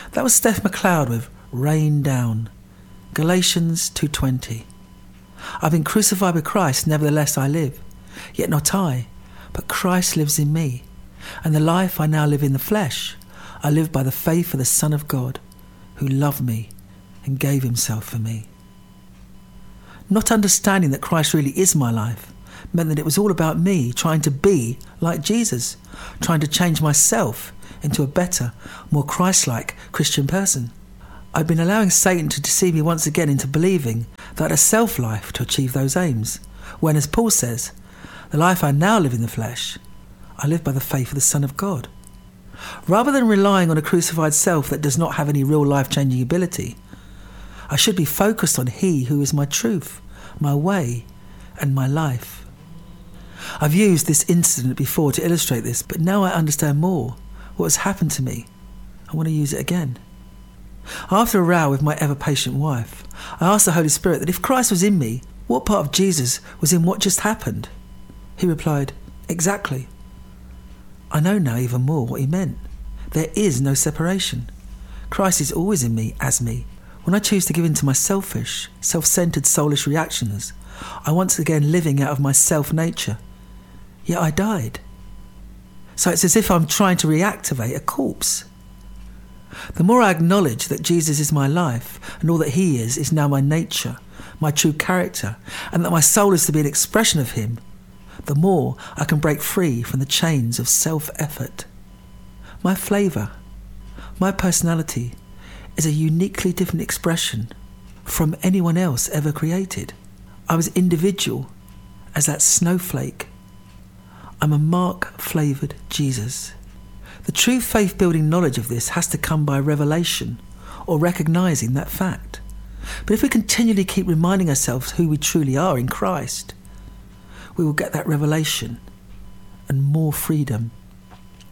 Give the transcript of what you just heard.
That was Steph McLeod with Rain Down. Galatians 2:20. I've been crucified with Christ, nevertheless I live. Yet not I, but Christ lives in me. And the life I now live in the flesh, I live by the faith of the Son of God, who loved me and gave himself for me. Not understanding that Christ really is my life meant that it was all about me trying to be like Jesus, trying to change myself into a better, more Christ-like Christian person. I'd been allowing Satan to deceive me once again into believing that a self-life to achieve those aims, when, as Paul says, the life I now live in the flesh, I live by the faith of the Son of God. Rather than relying on a crucified self that does not have any real life-changing ability, I should be focused on He who is my truth, my way, and my life. I've used this incident before to illustrate this, but now I understand more what has happened to me. I want to use it again. After a row with my ever-patient wife, I asked the Holy Spirit that if Christ was in me, what part of Jesus was in what just happened? He replied, exactly. I know now even more what he meant. There is no separation. Christ is always in me as me. When I choose to give in to my selfish, self-centered, soulish reactions, I'm once again living out of my self-nature. Yet I died. So it's as if I'm trying to reactivate a corpse. The more I acknowledge that Jesus is my life and all that he is now my nature, my true character, and that my soul is to be an expression of him, the more I can break free from the chains of self-effort. My flavour, my personality, is a uniquely different expression from anyone else ever created. I was individual as that snowflake. I'm a Mark-flavoured Jesus. The true faith-building knowledge of this has to come by revelation or recognising that fact. But if we continually keep reminding ourselves who we truly are in Christ, we will get that revelation and more freedom